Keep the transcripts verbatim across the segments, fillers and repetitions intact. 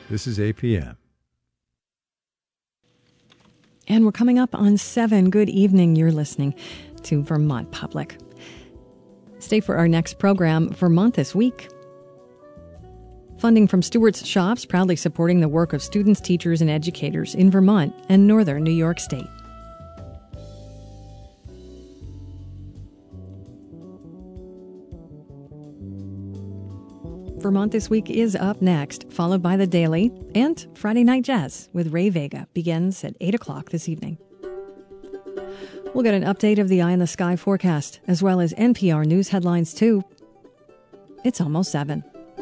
This is A P M. And we're coming up on seven. Good evening. You're listening to Vermont Public. Stay for our next program, Vermont This Week. Funding from Stewart's Shops, proudly supporting the work of students, teachers, and educators in Vermont and northern New York State. Vermont This Week is up next, followed by The Daily, and Friday Night Jazz with Ray Vega begins at eight o'clock this evening. We'll get an update of the eye in the sky forecast, as well as N P R News headlines, too. It's almost seven.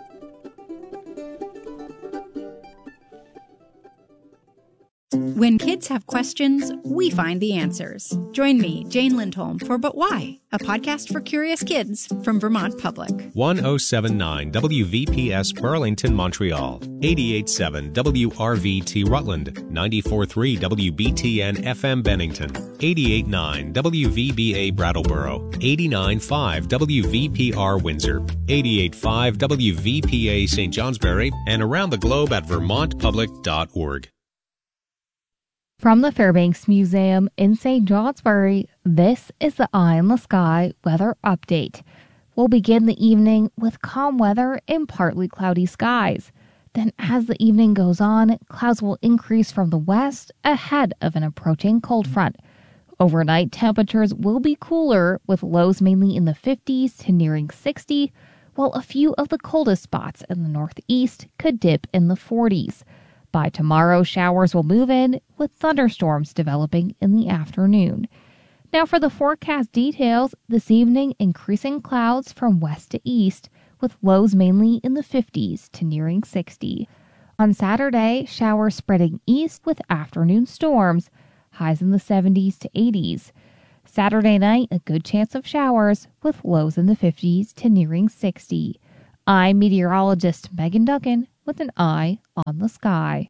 When kids have questions, we find the answers. Join me, Jane Lindholm, for But Why?, a podcast for curious kids from Vermont Public. one oh seven point nine W V P S Burlington, Montreal. eighty-eight point seven W R V T Rutland. ninety-four point three W B T N F M Bennington. eighty-eight point nine W V B A Brattleboro. eighty-nine point five W V P R Windsor. eighty-eight point five W V P A Saint Johnsbury. And around the globe at vermont public dot org. From the Fairbanks Museum in Saint Johnsbury, this is the Eye in the Sky weather update. We'll begin the evening with calm weather and partly cloudy skies. Then as the evening goes on, clouds will increase from the west ahead of an approaching cold front. Overnight temperatures will be cooler, with lows mainly in the fifties to nearing sixty, while a few of the coldest spots in the northeast could dip in the forties. By tomorrow, showers will move in, with thunderstorms developing in the afternoon. Now for the forecast details, this evening increasing clouds from west to east, with lows mainly in the fifties to nearing sixty. On Saturday, showers spreading east with afternoon storms, highs in the seventies to eighties. Saturday night, a good chance of showers, with lows in the fifties to nearing sixty. I'm meteorologist Megan Duncan with an eye on the sky.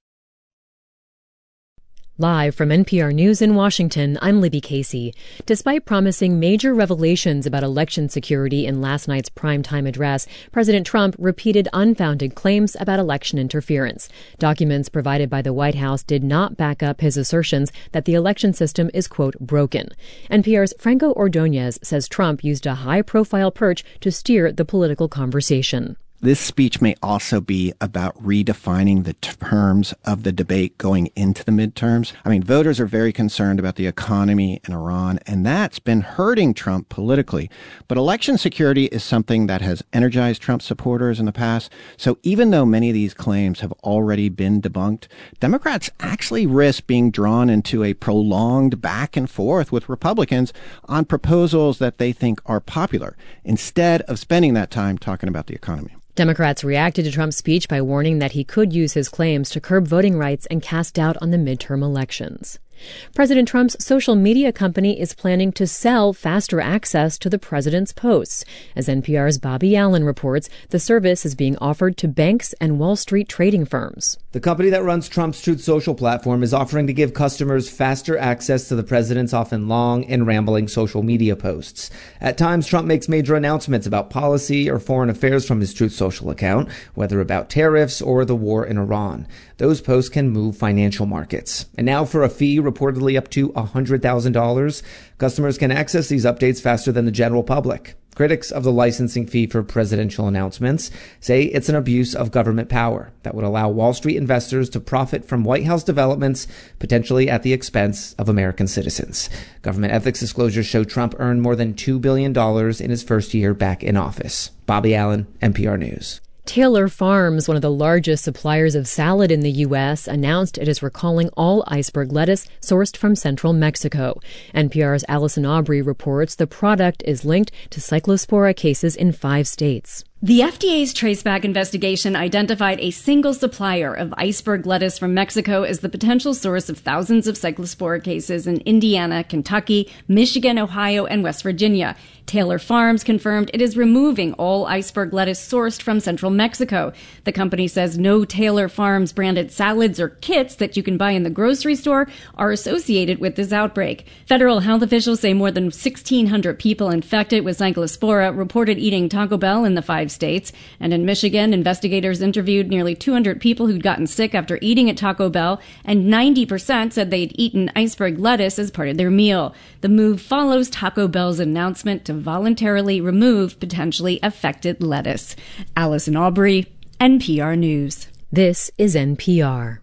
Live from N P R News in Washington, I'm Libby Casey. Despite promising major revelations about election security in last night's primetime address, President Trump repeated unfounded claims about election interference. Documents provided by the White House did not back up his assertions that the election system is, quote, broken. N P R's Franco Ordonez says Trump used a high-profile perch to steer the political conversation. This speech may also be about redefining the terms of the debate going into the midterms. I mean, voters are very concerned about the economy in Iran, and that's been hurting Trump politically. But election security is something that has energized Trump supporters in the past. So even though many of these claims have already been debunked, Democrats actually risk being drawn into a prolonged back and forth with Republicans on proposals that they think are popular, instead of spending that time talking about the economy. Democrats reacted to Trump's speech by warning that he could use his claims to curb voting rights and cast doubt on the midterm elections. President Trump's social media company is planning to sell faster access to the president's posts. As N P R's Bobby Allen reports, the service is being offered to banks and Wall Street trading firms. The company that runs Trump's Truth Social platform is offering to give customers faster access to the president's often long and rambling social media posts. At times, Trump makes major announcements about policy or foreign affairs from his Truth Social account, whether about tariffs or the war in Iran. Those posts can move financial markets. And now for a fee reportedly up to one hundred thousand dollars, customers can access these updates faster than the general public. Critics of the licensing fee for presidential announcements say it's an abuse of government power that would allow Wall Street investors to profit from White House developments, potentially at the expense of American citizens. Government ethics disclosures show Trump earned more than two billion dollars in his first year back in office. Bobby Allen, N P R News. Taylor Farms, one of the largest suppliers of salad in the U S, announced it is recalling all iceberg lettuce sourced from central Mexico. N P R's Allison Aubrey reports the product is linked to Cyclospora cases in five states. The F D A's traceback investigation identified a single supplier of iceberg lettuce from Mexico as the potential source of thousands of Cyclospora cases in Indiana, Kentucky, Michigan, Ohio, and West Virginia. Taylor Farms confirmed it is removing all iceberg lettuce sourced from central Mexico. The company says no Taylor Farms branded salads or kits that you can buy in the grocery store are associated with this outbreak. Federal health officials say more than sixteen hundred people infected with Cyclospora reported eating Taco Bell in the five thirty-five states. And in Michigan, investigators interviewed nearly two hundred people who'd gotten sick after eating at Taco Bell, and ninety percent said they'd eaten iceberg lettuce as part of their meal. The move follows Taco Bell's announcement to voluntarily remove potentially affected lettuce. Allison Aubrey, N P R News. This is N P R.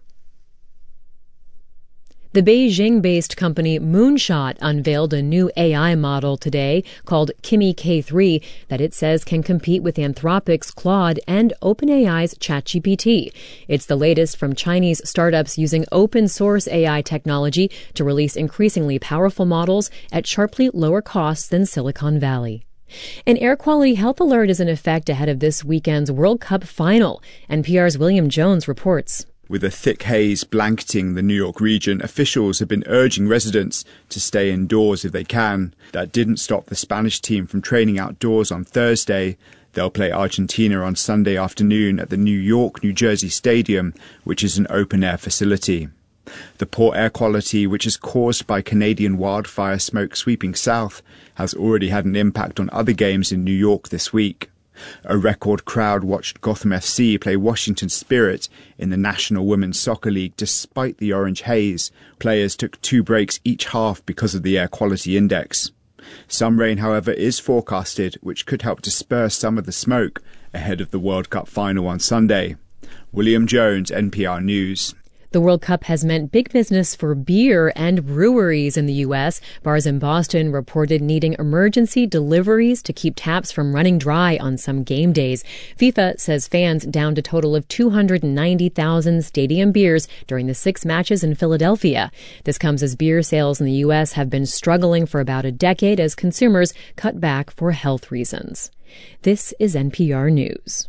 The Beijing-based company Moonshot unveiled a new A I model today called Kimi K three that it says can compete with Anthropic's Claude and OpenAI's ChatGPT. It's the latest from Chinese startups using open-source A I technology to release increasingly powerful models at sharply lower costs than Silicon Valley. An air quality health alert is in effect ahead of this weekend's World Cup final. N P R's William Jones reports. With a thick haze blanketing the New York region, officials have been urging residents to stay indoors if they can. That didn't stop the Spanish team from training outdoors on Thursday. They'll play Argentina on Sunday afternoon at the New York, New Jersey Stadium, which is an open-air facility. The poor air quality, which is caused by Canadian wildfire smoke sweeping south, has already had an impact on other games in New York this week. A record crowd watched Gotham F C play Washington Spirit in the National Women's Soccer League despite the orange haze. Players took two breaks each half because of the air quality index. Some rain, however, is forecasted, which could help disperse some of the smoke ahead of the World Cup final on Sunday. William Jones, N P R News. The World Cup has meant big business for beer and breweries in the U S. Bars in Boston reported needing emergency deliveries to keep taps from running dry on some game days. FIFA says fans downed a total of two hundred ninety thousand stadium beers during the six matches in Philadelphia. This comes as beer sales in the U S have been struggling for about a decade as consumers cut back for health reasons. This is N P R News.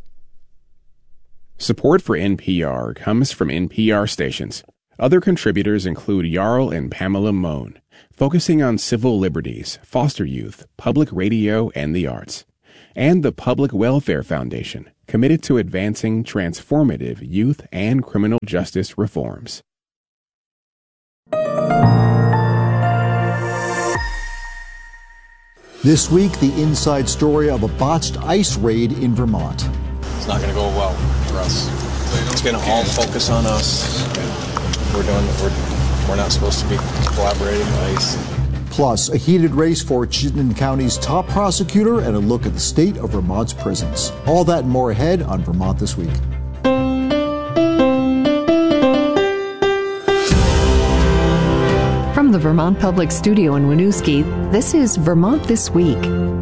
Support for N P R comes from N P R stations. Other contributors include Jarl and Pamela Mohn, focusing on civil liberties, foster youth, public radio, and the arts. And the Public Welfare Foundation, committed to advancing transformative youth and criminal justice reforms. This week, the inside story of a botched ICE raid in Vermont. It's not going to go well for us. It's going to all focus on us. We're doing. We're, we're not supposed to be collaborating with ICE. Plus, a heated race for Chittenden County's top prosecutor and a look at the state of Vermont's prisons. All that and more ahead on Vermont This Week. From the Vermont Public Studio in Winooski, this is Vermont This Week.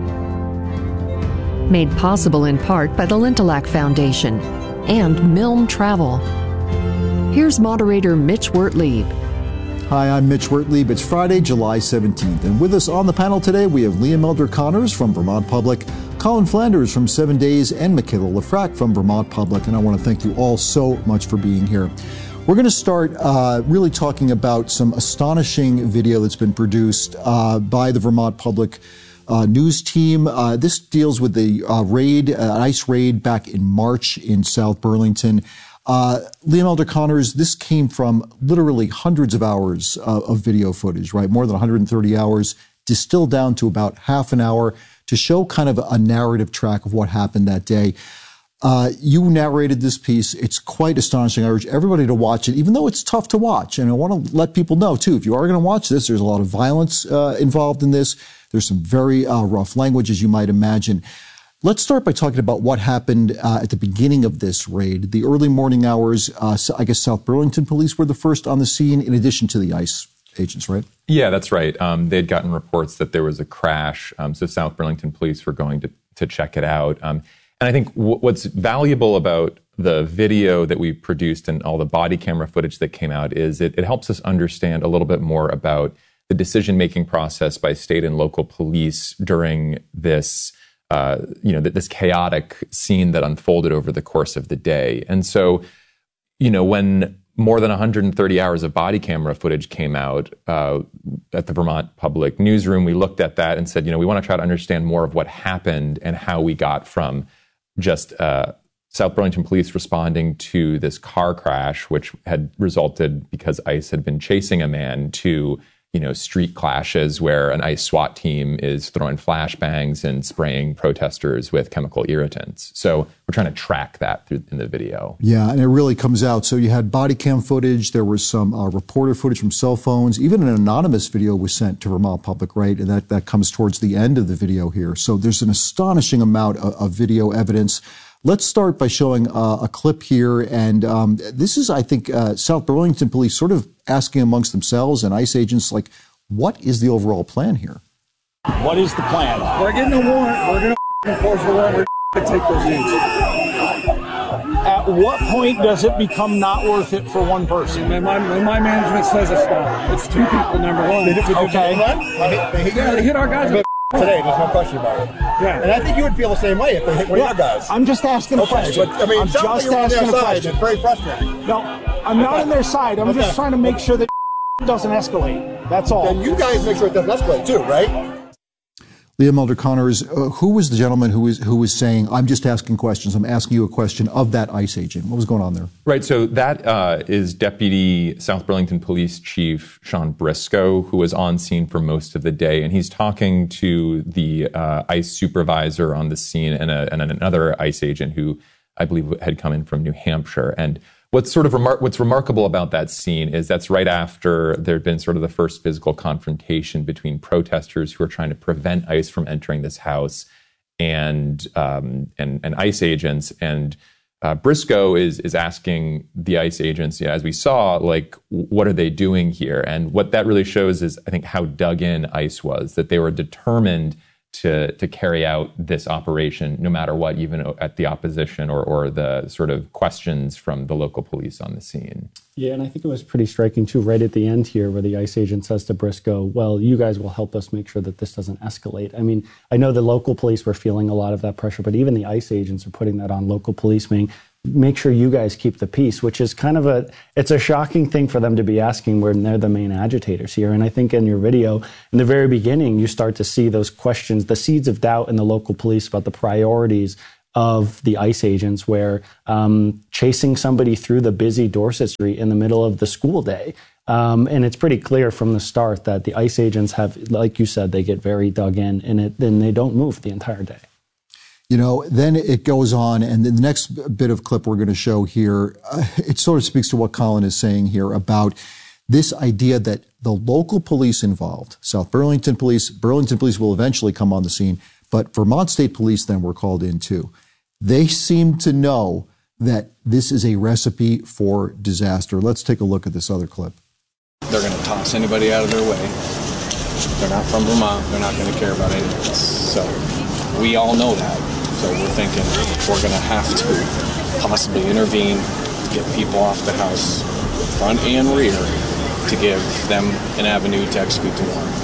Made possible in part by the Lintelak Foundation and Milne Travel. Here's moderator Mitch Wertlieb. Hi, I'm Mitch Wertlieb. It's Friday, July seventeenth, and with us on the panel today we have Liam Elder Connors from Vermont Public, Colin Flanders from Seven Days, and Michaela Lefrak from Vermont Public, and I want to thank you all so much for being here. We're going to start uh, really talking about some astonishing video that's been produced uh, by the Vermont Public Uh, news team. Uh, this deals with the uh, raid, uh, ICE raid back in March in South Burlington. Uh, Liam Elder Connors, this came from literally hundreds of hours uh, of video footage, right? More than one hundred thirty hours, distilled down to about half an hour to show kind of a narrative track of what happened that day. Uh, you narrated this piece. It's quite astonishing. I urge everybody to watch it, even though it's tough to watch. And I want to let people know, too, if you are going to watch this, there's a lot of violence uh, involved in this. There's some very uh, rough language, as you might imagine. Let's start by talking about what happened uh, at the beginning of this raid. The early morning hours, uh, I guess South Burlington police were the first on the scene, in addition to the ICE agents, right? Yeah, that's right. Um, they'd gotten reports that there was a crash, um, so South Burlington police were going to, to check it out. Um, and I think w- what's valuable about the video that we produced and all the body camera footage that came out is it, it helps us understand a little bit more about the decision-making process by state and local police during this, uh, you know, this chaotic scene that unfolded over the course of the day. And so, you know, when more than one hundred thirty hours of body camera footage came out uh, at the Vermont Public Newsroom, we looked at that and said, you know, we want to try to understand more of what happened and how we got from just uh, South Burlington police responding to this car crash, which had resulted because ICE had been chasing a man, to you know, street clashes where an ICE SWAT team is throwing flashbangs and spraying protesters with chemical irritants. So we're trying to track that through in the video. Yeah, and it really comes out. So you had body cam footage. There was some uh, reporter footage from cell phones. Even an anonymous video was sent to Vermont Public, right? And that, that comes towards the end of the video here. So there's an astonishing amount of, of video evidence. Let's start by showing uh, a clip here. And um, this is, I think, uh, South Burlington police sort of asking amongst themselves and ICE agents, like, what is the overall plan here? What is the plan? We're getting a warrant. We're going to enforce the warrant. We're going to take those deeds. At what point does it become not worth it for one person? When my, when my management says it's not. It's two people, number one. They, they, okay. They hit, they hit, yeah, they hit our guys. Today, there's no question about it. Yeah. And I think you would feel the same way if they hit one yeah. of your guys. I'm just asking okay, a question. But, I mean, I'm just asking asking a side, question. It's very frustrating. No, I'm not okay. on their side. I'm okay. just trying to make sure that doesn't escalate. That's all. And you guys make sure it doesn't escalate too, right? Liam Elder Connors, uh, who was the gentleman who was who was saying, I'm just asking questions, I'm asking you a question of that ICE agent? What was going on there? Right, so that uh, is Deputy South Burlington Police Chief Sean Briscoe, who was on scene for most of the day, and he's talking to the uh, ICE supervisor on the scene and, a, and another ICE agent who I believe had come in from New Hampshire. And what's sort of remar- what's remarkable about that scene is that's right after there had been sort of the first physical confrontation between protesters who are trying to prevent ICE from entering this house and um, and, and ICE agents. And uh, Briscoe is is asking the ICE agents, you know, as we saw, like, what are they doing here? And what that really shows is, I think, how dug in ICE was, that they were determined to to carry out this operation no matter what, even at the opposition or, or the sort of questions from the local police on the scene. Yeah, and I think it was pretty striking, too, right at the end here where the ICE agent says to Briscoe, well, you guys will help us make sure that this doesn't escalate. I mean, I know the local police were feeling a lot of that pressure, but even the ICE agents are putting that on local police, meaning make sure you guys keep the peace, which is kind of a, it's a shocking thing for them to be asking when they're the main agitators here. And I think in your video, in the very beginning, you start to see those questions, the seeds of doubt in the local police about the priorities of the ICE agents, where um, chasing somebody through the busy Dorset Street in the middle of the school day. Um, and it's pretty clear from the start that the ICE agents have, like you said, they get very dug in, and it, then they don't move the entire day. You know, then it goes on, and the next bit of clip we're going to show here, uh, it sort of speaks to what Colin is saying here about this idea that the local police involved, South Burlington Police, Burlington Police will eventually come on the scene, but Vermont State Police then were called in too. They seem to know that this is a recipe for disaster. Let's take a look at this other clip. They're going to toss anybody out of their way. They're not from Vermont. They're not going to care about any of this. So we all know that. So we're thinking we're going to have to possibly intervene, get people off the house, front and rear, to give them an avenue to execute the warrant.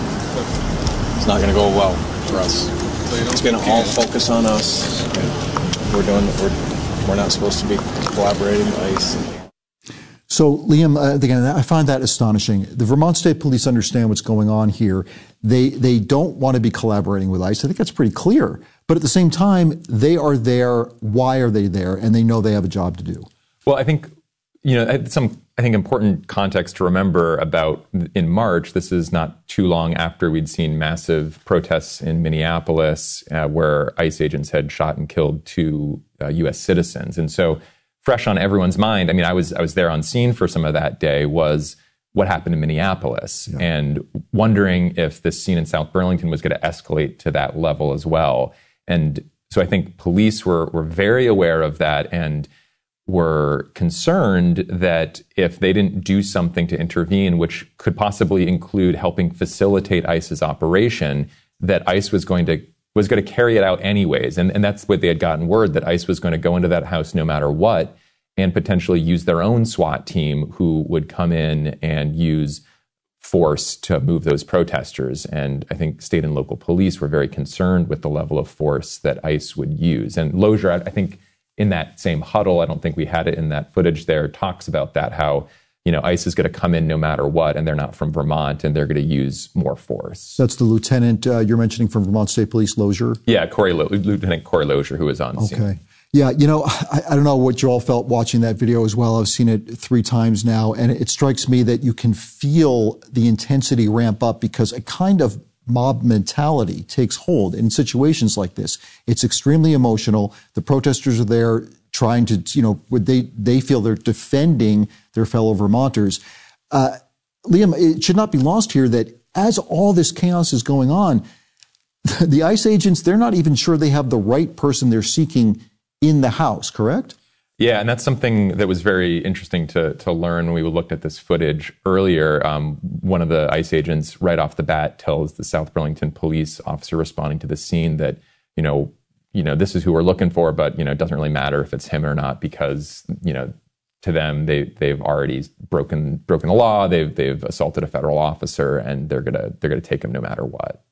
It's not going to go well for us. It's going to all focus on us. We're doing. We're we're not supposed to be collaborating with ICE. So, Liam, uh, again, I find that astonishing. The Vermont State Police understand what's going on here. They they don't want to be collaborating with ICE. I think that's pretty clear. But at the same time, they are there. Why are they there? And they know they have a job to do. Well, I think, you know, some, I think, important context to remember about in March, this is not too long after we'd seen massive protests in Minneapolis uh, where ICE agents had shot and killed two uh, U S citizens. And so fresh on everyone's mind, I mean, I was I was there on scene for some of that day, was what happened in Minneapolis, yeah. and wondering if this scene in South Burlington was going to escalate to that level as well. And so I think police were were very aware of that and were concerned that if they didn't do something to intervene, which could possibly include helping facilitate ICE's operation, that ICE was going to was going to carry it out anyways. And, and that's what they had gotten word, that ICE was going to go into that house no matter what, and potentially use their own SWAT team who would come in and use force to move those protesters. And I think state and local police were very concerned with the level of force that ICE would use. And Lozier, I think in that same huddle, I don't think we had it in that footage there, talks about that, how, you know, ICE is going to come in no matter what, and they're not from Vermont, and they're going to use more force. That's the lieutenant uh, you're mentioning from Vermont State Police, Lozier? Yeah, Corey Lo- Lieutenant Corey Lozier, who was on okay. scene. Yeah, you know, I, I don't know what you all felt watching that video as well. I've seen it three times now, and it strikes me that you can feel the intensity ramp up because a kind of mob mentality takes hold in situations like this. It's extremely emotional. The protesters are there trying to, you know, they, they feel they're defending their fellow Vermonters. Uh, Liam, it should not be lost here that as all this chaos is going on, the ICE agents, they're not even sure they have the right person they're seeking in the house, correct? Yeah, and that's something that was very interesting to to learn when we looked at this footage earlier. Um, one of the ICE agents right off the bat tells the South Burlington police officer responding to the scene that, you know, you know, this is who we're looking for, but, you know, it doesn't really matter if it's him or not because, you know, to them, they, they've already broken broken the law, they've they've assaulted a federal officer, and they're gonna they're gonna take him no matter what.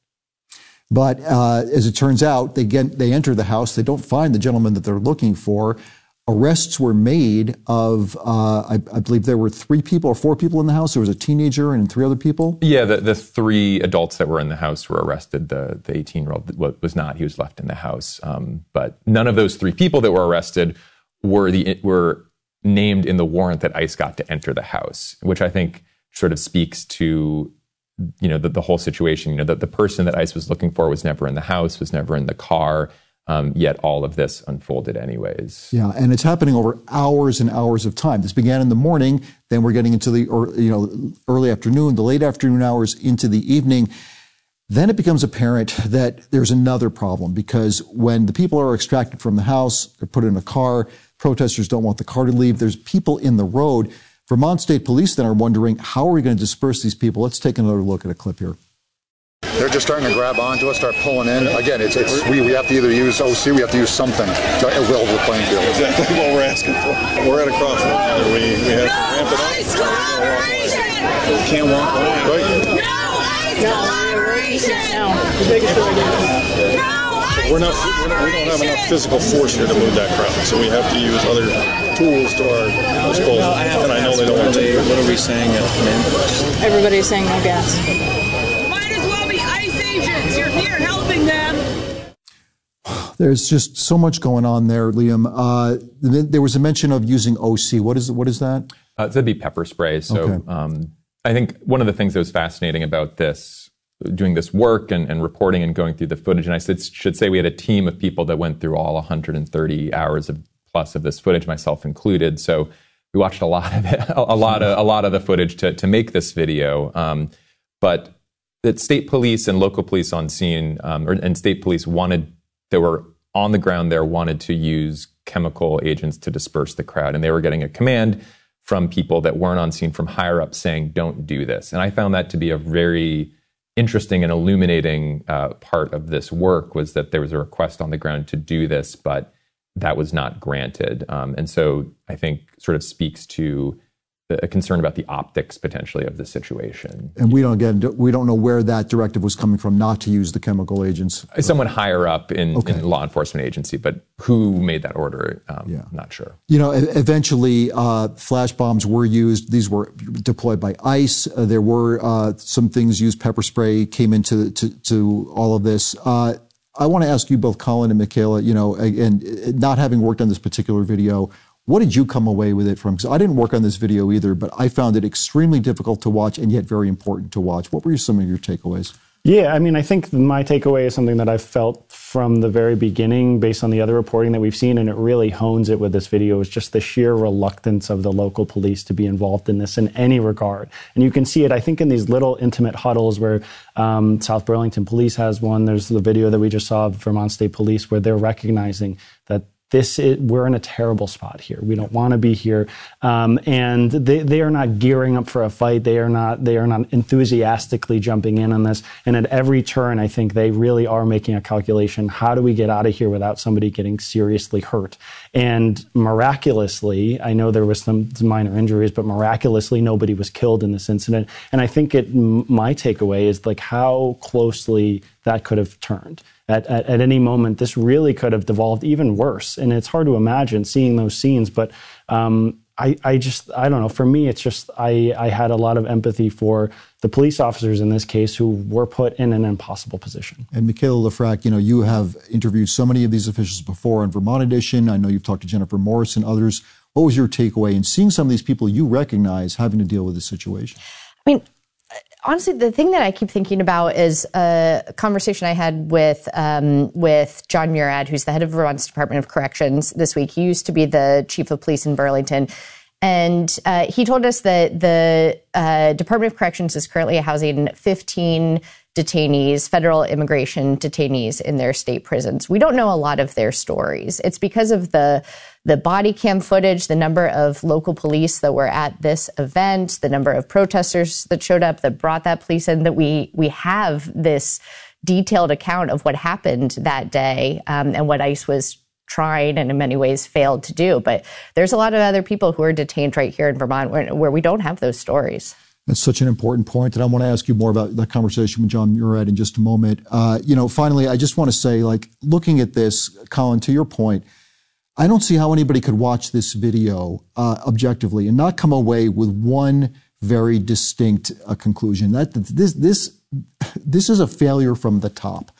But uh, as it turns out, they get they enter the house, they don't find the gentleman that they're looking for. Arrests were made of, uh, I, I believe there were three people or four people in the house. There was a teenager and three other people. Yeah, the, the three adults that were in the house were arrested. The the eighteen-year-old was not. He was left in the house. Um, but none of those three people that were arrested were the were named in the warrant that ICE got to enter the house, which I think sort of speaks to, you know, the, the whole situation. You know, that the person that ICE was looking for was never in the house, was never in the car. Um, yet all of this unfolded anyways. Yeah, and it's happening over hours and hours of time. This began in the morning, then we're getting into the or, you know early afternoon, the late afternoon hours into the evening. Then it becomes apparent that there's another problem because when the people are extracted from the house, they're put in a car, protesters don't want the car to leave, there's people in the road. Vermont State Police then are wondering, how are we going to disperse these people? Let's take another look at a clip here. They're just starting to grab onto us, start pulling in. Again, it's, it's we, we have to either use O C, we have to use something to level the playing field. Exactly what we're asking for. We're at a crossroads. We, we have to ramp it up. We can't walk away. Right? No collaboration! No. We're not, we're not, we don't have enough physical force here to move that crowd, so we have to use other tools to our disposal. And I know they don't want to. What are we saying at command post? Everybody's saying no gas. You're here helping them. There's just so much going on there, Liam. Uh, there was a mention of using O C. What is what is that? Uh, that'd be pepper spray. So Okay. um, I think one of the things that was fascinating about this, doing this work and, and reporting and going through the footage, and I should, should say we had a team of people that went through all one hundred thirty hours of plus of this footage, myself included. So we watched a lot of it, a, a lot of a lot of the footage to to make this video. Um, but that state police and local police on scene, um, or, and state police wanted, that were on the ground there, wanted to use chemical agents to disperse the crowd. And they were getting a command from people that weren't on scene from higher up saying, don't do this. And I found that to be a very interesting and illuminating uh, part of this work, was that there was a request on the ground to do this, but that was not granted. Um, and so I think sort of speaks to a concern about the optics potentially of the situation. And we don't again, we don't know where that directive was coming from, not to use the chemical agents. Someone higher up in, Okay. in law enforcement agency, but who made that order? Um, Yeah. I'm not sure. You know, e- eventually, uh, flash bombs were used. These were deployed by ICE. Uh, there were uh, some things used. Pepper spray came into to, to all of this. Uh, I want to ask you both, Colin and Michaela, you know, and not having worked on this particular video, what did you come away with it from? Because I didn't work on this video either, but I found it extremely difficult to watch and yet very important to watch. What were some of your takeaways? Yeah, I mean, I think my takeaway is something that I've felt from the very beginning based on the other reporting that we've seen, and it really hones it with this video, is just the sheer reluctance of the local police to be involved in this in any regard. And you can see it, I think, in these little intimate huddles where um, South Burlington Police has one. There's the video that we just saw of Vermont State Police where they're recognizing that This is, we're in a terrible spot here. We don't want to be here, um, and they, they are not gearing up for a fight. They are not. They are not enthusiastically jumping in on this. And at every turn, I think they really are making a calculation: how do we get out of here without somebody getting seriously hurt? And miraculously, I know there was some minor injuries, but miraculously, nobody was killed in this incident. And I think it. My takeaway is like how closely that could have turned. At, at, at any moment, this really could have devolved even worse. And it's hard to imagine seeing those scenes, but um, I, I just, I don't know. For me, it's just, I, I had a lot of empathy for the police officers in this case who were put in an impossible position. And Michaela Lefrak, you know, you have interviewed so many of these officials before on Vermont Edition. I know you've talked to Jennifer Morris and others. What was your takeaway in seeing some of these people you recognize having to deal with this situation? I mean, honestly, the thing that I keep thinking about is a conversation I had with um, with John Murad, who's the head of Vermont's Department of Corrections this week. He used to be the chief of police in Burlington. And uh, he told us that the uh, Department of Corrections is currently housing fifteen detainees, federal immigration detainees in their state prisons. We don't know a lot of their stories. It's because of the the body cam footage, the number of local police that were at this event, the number of protesters that showed up that brought that police in, that we we have this detailed account of what happened that day um, and what ICE was trying and in many ways failed to do. But there's a lot of other people who are detained right here in Vermont where, where we don't have those stories. That's such an important point, and I want to ask you more about that conversation with John Murad in just a moment. Uh, you know, finally, I just want to say, like, looking at this, Colin, to your point, I don't see how anybody could watch this video uh, objectively and not come away with one very distinct uh, conclusion. That this this this is a failure from the top.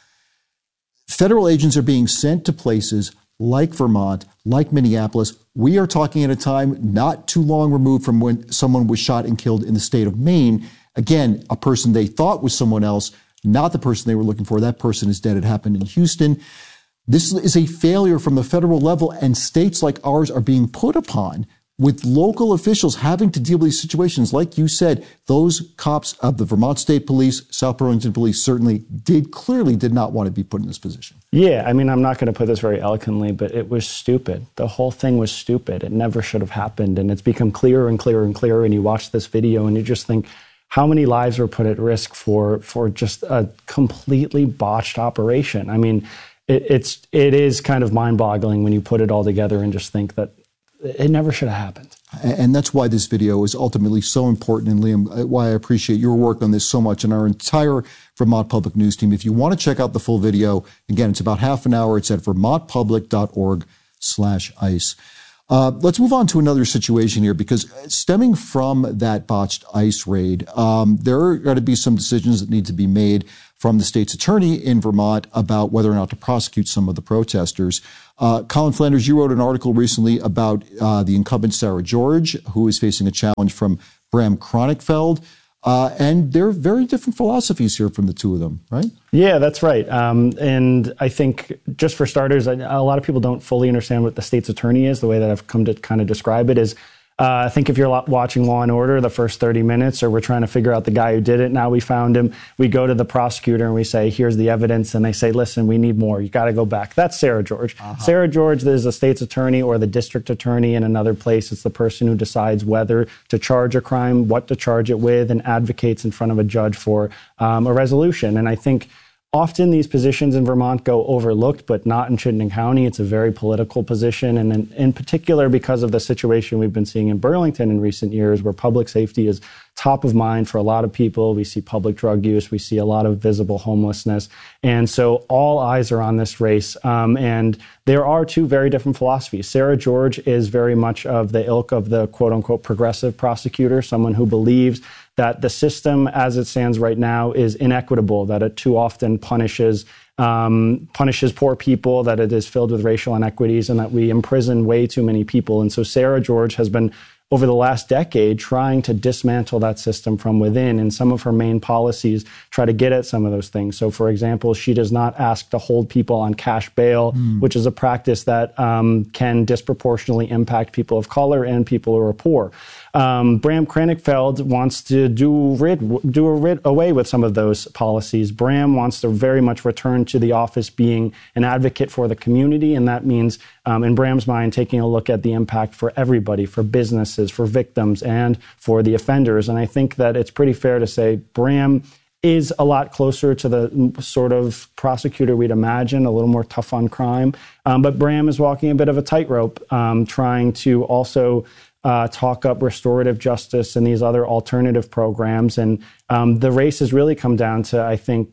Federal agents are being sent to places like Vermont, like Minneapolis. We are talking at a time not too long removed from when someone was shot and killed in the state of Maine. Again, a person they thought was someone else, not the person they were looking for. That person is dead. It happened in Houston. This is a failure from the federal level, and states like ours are being put upon with local officials having to deal with these situations. Like you said, those cops of the Vermont State Police, South Burlington Police certainly did, clearly did not want to be put in this position. Yeah, I mean, I'm not going to put this very eloquently, but it was stupid. The whole thing was stupid. It never should have happened. And it's become clearer and clearer and clearer. And you watch this video and you just think, how many lives were put at risk for, for just a completely botched operation? I mean, it, it's, it is kind of mind-boggling when you put it all together and just think that it never should have happened. And that's why this video is ultimately so important. And Liam, why I appreciate your work on this so much and our entire Vermont Public News team. If you want to check out the full video, again, it's about half an hour. It's at vermontpublic.org slash ICE. Uh, let's move on to another situation here, because stemming from that botched ICE raid, um, there are going to be some decisions that need to be made from the state's attorney in Vermont about whether or not to prosecute some of the protesters. Uh, Colin Flanders, you wrote an article recently about uh, the incumbent Sarah George, who is facing a challenge from Bram Kronenfeld. Uh, and there are very different philosophies here from the two of them, right? Yeah, that's right. Um, and I think, just for starters, I, a lot of people don't fully understand what the state's attorney is. The way that I've come to kind of describe it is, uh, I think if you're watching Law and Order, the first thirty minutes, or we're trying to figure out the guy who did it, now we found him, we go to the prosecutor and we say, here's the evidence, and they say, listen, we need more. You got to go back. That's Sarah George. Uh-huh. Sarah George is a state's attorney or the district attorney in another place. It's the person who decides whether to charge a crime, what to charge it with, and advocates in front of a judge for um, a resolution. And I think often these positions in Vermont go overlooked, but not in Chittenden County. It's a very political position. And in, in particular, because of the situation we've been seeing in Burlington in recent years, where public safety is top of mind for a lot of people. We see public drug use. We see a lot of visible homelessness. And so all eyes are on this race. Um, and there are two very different philosophies. Sarah George is very much of the ilk of the quote unquote progressive prosecutor, someone who believes that the system as it stands right now is inequitable, that it too often punishes um, punishes poor people, that it is filled with racial inequities, and that we imprison way too many people. And so Sarah George has been, over the last decade, trying to dismantle that system from within, and some of her main policies try to get at some of those things. So, for example, she does not ask to hold people on cash bail, mm. which is a practice that um, can disproportionately impact people of color and people who are poor. Um, Bram Kronenfeld wants to do rid, do a rid away with some of those policies. Bram wants to very much return to the office being an advocate for the community, and that means, um, in Bram's mind, taking a look at the impact for everybody, for businesses, for victims, and for the offenders. And I think that it's pretty fair to say Bram is a lot closer to the sort of prosecutor we'd imagine, a little more tough on crime. Um, but Bram is walking a bit of a tightrope, um, trying to also Uh, talk up restorative justice and these other alternative programs. And um, the race has really come down to, I think,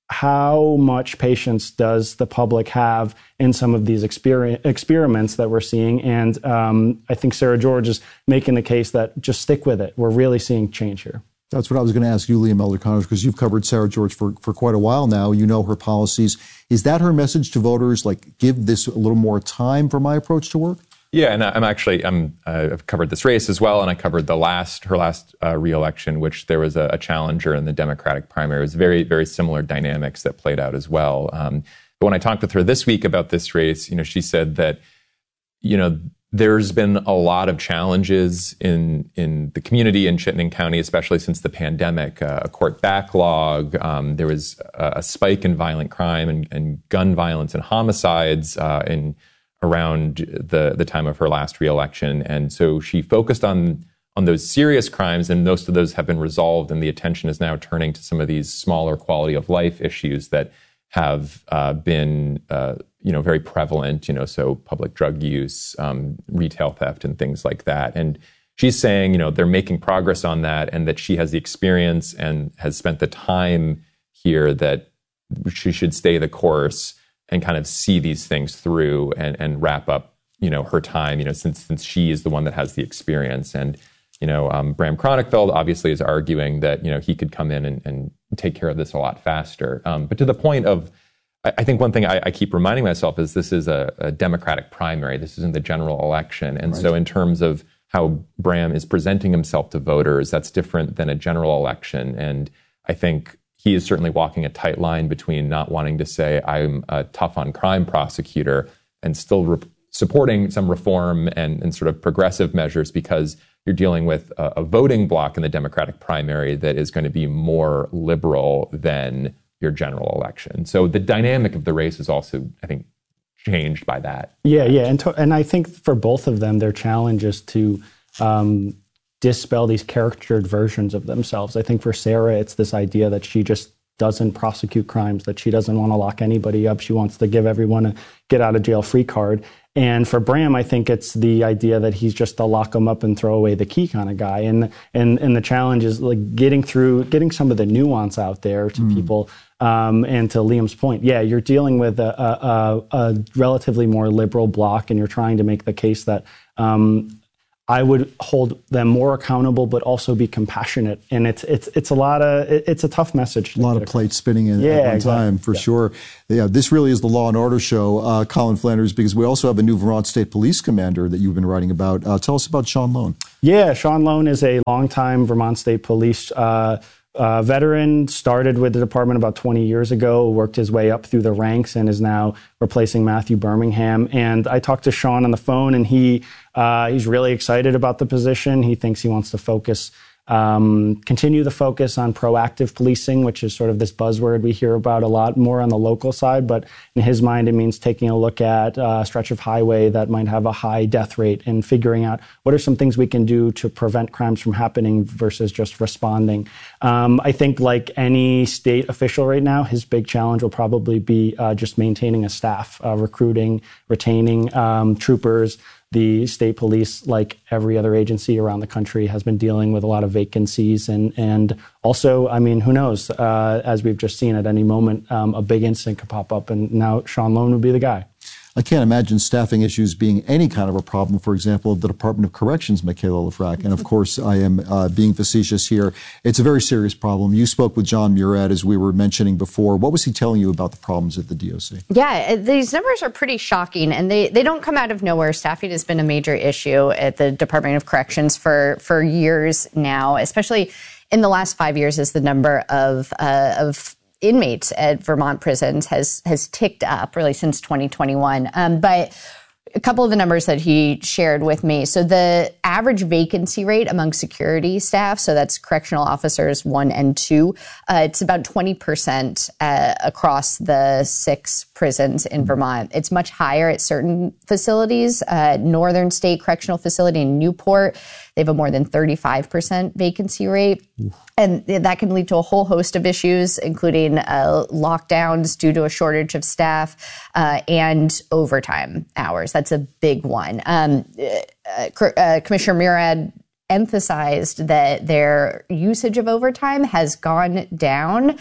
how much patience does the public have in some of these exper- experiments that we're seeing? And um, I think Sarah George is making the case that just stick with it. We're really seeing change here. That's what I was going to ask you, Liam Elder Connors, because you've covered Sarah George for, for quite a while now. You know her policies. Is that her message to voters, like, give this a little more time for my approach to work? Yeah, and I'm actually, I'm, uh, I've covered this race as well, and I covered the last, her last uh, re-election, which there was a, a challenger in the Democratic primary. It was very, very similar dynamics that played out as well. Um, but when I talked with her this week about this race, you know, she said that, you know, there's been a lot of challenges in in the community in Chittenden County, especially since the pandemic, uh, a court backlog. Um, there was a, a spike in violent crime and, and gun violence and homicides uh, in around the the time of her last reelection, and so she focused on on those serious crimes, and most of those have been resolved, and the attention is now turning to some of these smaller quality of life issues that have uh, been, uh, you know, very prevalent, you know, so public drug use, um, retail theft, and things like that. And she's saying, you know, they're making progress on that, and that she has the experience and has spent the time here that she should stay the course and kind of see these things through and, and wrap up, you know, her time, you know, since since she is the one that has the experience. And, you know, um, Bram Cronenfeld obviously is arguing that, you know, he could come in and, and take care of this a lot faster. Um, but to the point of, I, I think one thing I, I keep reminding myself is this is a, a Democratic primary. This isn't the general election. And right. So in terms of how Bram is presenting himself to voters, that's different than a general election. And I think he is certainly walking a tight line between not wanting to say I'm a tough on crime prosecutor and still re- supporting some reform and, and sort of progressive measures, because you're dealing with a, a voting bloc in the Democratic primary that is going to be more liberal than your general election. So the dynamic of the race is also, I think, changed by that. Yeah, yeah. And, to, and I think for both of them, their challenge is to um, dispel these caricatured versions of themselves. I think for Sarah, it's this idea that she just doesn't prosecute crimes, that she doesn't want to lock anybody up. She wants to give everyone a get out of jail free card. And for Bram, I think it's the idea that he's just a lock them up and throw away the key kind of guy. And and and the challenge is like getting through, getting some of the nuance out there to mm. people. Um, and to Liam's point, yeah, you're dealing with a, a, a relatively more liberal bloc, and you're trying to make the case that um, I would hold them more accountable, but also be compassionate. And it's it's it's a lot of it's a tough message. A lot of plates spinning in yeah, at one exactly. time, for yeah. sure. Yeah, this really is the Law and Order show, uh, Colin Flanders, because we also have a new Vermont State Police commander that you've been writing about. Uh, tell us about Sean Lone. Yeah, Sean Lone is a longtime Vermont State Police uh, uh, veteran. Started with the department about twenty years ago, worked his way up through the ranks, and is now replacing Matthew Birmingham. And I talked to Sean on the phone, and he uh, he's really excited about the position. He thinks he wants to focus, um, continue the focus on proactive policing, which is sort of this buzzword we hear about a lot more on the local side. But in his mind, it means taking a look at a stretch of highway that might have a high death rate and figuring out what are some things we can do to prevent crimes from happening versus just responding. Um, I think like any state official right now, his big challenge will probably be uh, just maintaining a staff, uh, recruiting, retaining um, troopers. The state police, like every other agency around the country, has been dealing with a lot of vacancies. And, and also, I mean, who knows, uh, as we've just seen at any moment, um, a big incident could pop up, and now Sean Lone would be the guy. I can't imagine staffing issues being any kind of a problem, for example, of the Department of Corrections, Michaela Lefrak. And of course, I am uh, being facetious here. It's a very serious problem. You spoke with John Murad, as we were mentioning before. What was he telling you about the problems at the D O C? Yeah, these numbers are pretty shocking, and they, they don't come out of nowhere. Staffing has been a major issue at the Department of Corrections for, for years now, especially in the last five years as the number of uh, of inmates at Vermont prisons has has ticked up really since twenty twenty-one. Um, but a couple of the numbers that he shared with me. So the average vacancy rate among security staff, so that's correctional officers one and two, uh, it's about twenty percent uh, across the six prisons in Vermont. It's much higher at certain facilities. Uh, Northern State Correctional Facility in Newport, they have a more than thirty-five percent vacancy rate. And that can lead to a whole host of issues, including uh, lockdowns due to a shortage of staff uh, and overtime hours. That's a big one. Um, uh, uh, Commissioner Murad emphasized that their usage of overtime has gone down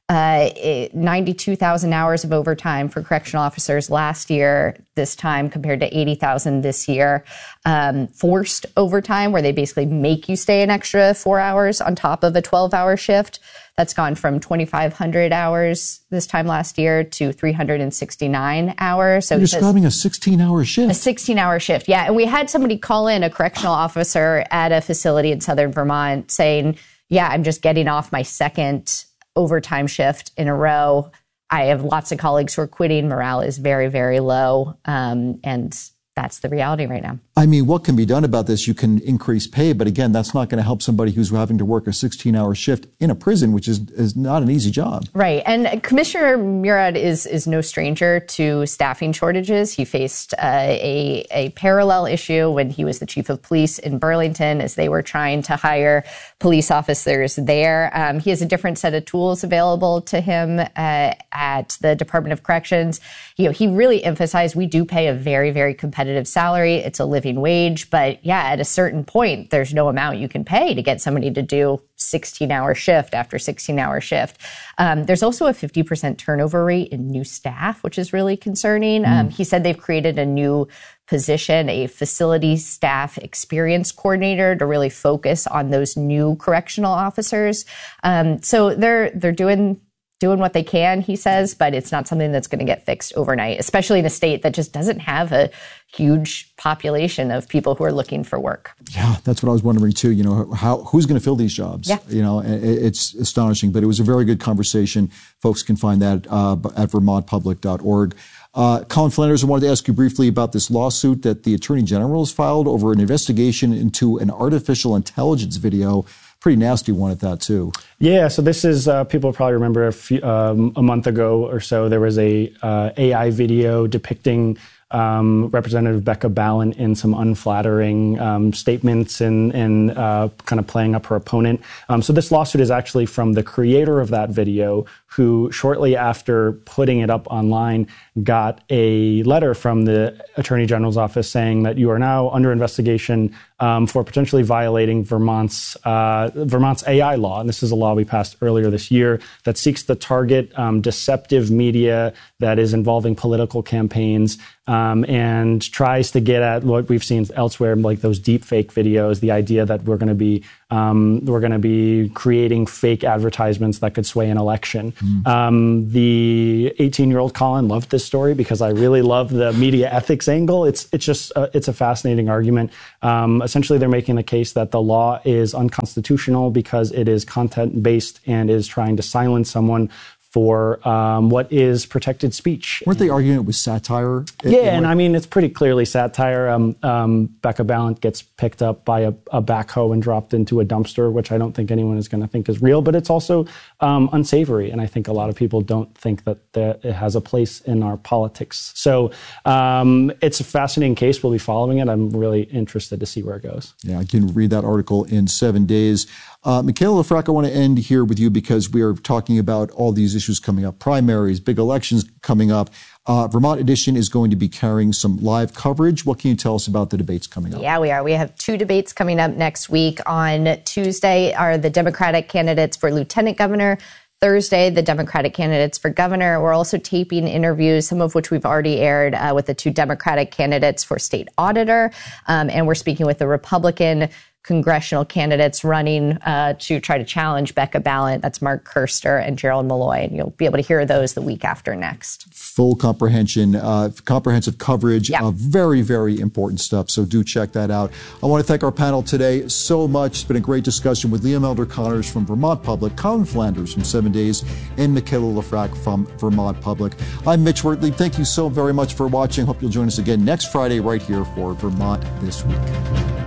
Uh, ninety-two thousand hours of overtime for correctional officers last year, this time compared to eighty thousand this year. Um, forced overtime, where they basically make you stay an extra four hours on top of a twelve-hour shift. That's gone from twenty-five hundred hours this time last year to three hundred sixty-nine hours. So you're describing a sixteen-hour shift. A sixteen-hour shift, yeah. And we had somebody call in, a correctional officer at a facility in southern Vermont, saying, yeah, I'm just getting off my second overtime shift in a row. I have lots of colleagues who are quitting. Morale is very, very low. Um, and that's the reality right now. I mean, what can be done about this? You can increase pay, but again, that's not going to help somebody who's having to work a sixteen-hour shift in a prison, which is, is not an easy job. Right. And Commissioner Murad is is no stranger to staffing shortages. He faced uh, a, a parallel issue when he was the chief of police in Burlington as they were trying to hire police officers there. Um, he has a different set of tools available to him uh, at the Department of Corrections. You know, he really emphasized we do pay a very, very competitive salary. It's a living wage. But yeah, at a certain point, there's no amount you can pay to get somebody to do sixteen-hour shift after sixteen-hour shift. Um, there's also a fifty percent turnover rate in new staff, which is really concerning. Mm. Um, he said they've created a new position, a facility staff experience coordinator, to really focus on those new correctional officers. Um, so they're they're doing doing what they can, he says, but it's not something that's going to get fixed overnight, especially in a state that just doesn't have a huge population of people who are looking for work. Yeah, that's what I was wondering too. You know, how who's going to fill these jobs? Yeah. You know, it's astonishing, but it was a very good conversation. Folks can find that uh, at vermont public dot org. Uh, Colin Flanders, I wanted to ask you briefly about this lawsuit that the Attorney General has filed over an investigation into an artificial intelligence video. Pretty nasty one at that, too. Yeah, so this is, uh, people probably remember a, few, um, a month ago or so, there was a uh, A I video depicting um, Representative Becca Balint in some unflattering um, statements and, and uh, kind of playing up her opponent. Um, so this lawsuit is actually from the creator of that video, who shortly after putting it up online got a letter from the Attorney General's office saying that you are now under investigation um, for potentially violating Vermont's uh, Vermont's A I law. And this is a law we passed earlier this year that seeks to target um, deceptive media that is involving political campaigns um, and tries to get at what we've seen elsewhere, like those deep fake videos, the idea that we're going to be um, we're going to be creating fake advertisements that could sway an election. Mm. Um, the eighteen-year-old Colin loved this story because I really love the media ethics angle. It's it's just a, it's a fascinating argument. Um, essentially, they're making the case that the law is unconstitutional because it is content-based and is trying to silence someone for um, what is protected speech. Weren't they arguing it was satire? Yeah, and I mean, it's pretty clearly satire. Um, um, Becca Balint gets picked up by a, a backhoe and dropped into a dumpster, which I don't think anyone is going to think is real, but it's also um, unsavory. And I think a lot of people don't think that the, it has a place in our politics. So um, it's a fascinating case. We'll be following it. I'm really interested to see where it goes. Yeah, I can read that article in seven days. Uh, Michaela Lefrak, I want to end here with you because we are talking about all these issues coming up, primaries, big elections coming up. Uh, Vermont Edition is going to be carrying some live coverage. What can you tell us about the debates coming up? Yeah, we are. We have two debates coming up next week. On Tuesday are the Democratic candidates for lieutenant governor. Thursday, the Democratic candidates for governor. We're also taping interviews, some of which we've already aired uh, with the two Democratic candidates for state auditor. Um, and we're speaking with the Republican congressional candidates running uh, to try to challenge Becca Balint. That's Mark Kerster and Gerald Malloy. And you'll be able to hear those the week after next. Full comprehension, uh, comprehensive coverage yeah. of very, very important stuff. So do check that out. I want to thank our panel today so much. It's been a great discussion with Liam Elder Connors from Vermont Public, Colin Flanders from Seven Days, and Michaela Lefrak from Vermont Public. I'm Mitch Wortley. Thank you so very much for watching. Hope you'll join us again next Friday right here for Vermont This Week.